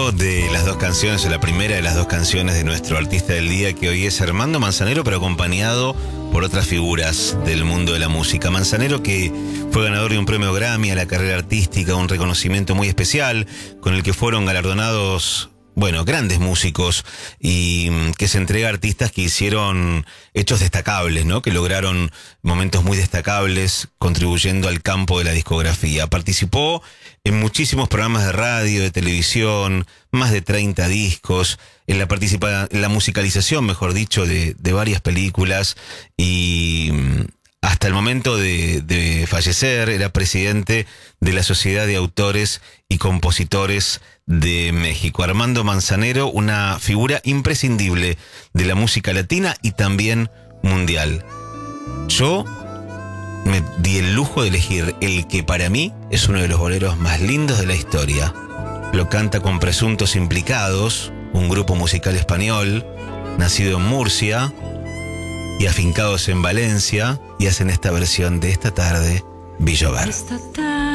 primero de las dos canciones, o la primera de las dos canciones de nuestro artista del día, que hoy es Armando Manzanero, pero acompañado por otras figuras del mundo de la música. Manzanero, que fue ganador de un premio Grammy a la carrera artística, un reconocimiento muy especial, con el que fueron galardonados, bueno, grandes músicos, y que se entrega a artistas que hicieron hechos destacables, ¿no? Que lograron momentos muy destacables contribuyendo al campo de la discografía. Participó en muchísimos programas de radio, de televisión, más de 30 discos, en la musicalización, mejor dicho, de varias películas, y hasta el momento de fallecer era presidente de la Sociedad de Autores y Compositores de México. Armando Manzanero, una figura imprescindible de la música latina y también mundial. Yo me di el lujo de elegir el que para mí es uno de los boleros más lindos de la historia. Lo canta con Presuntos Implicados, un grupo musical español, nacido en Murcia y afincados en Valencia, y hacen esta versión de Esta tarde, vi llover. Esta tarde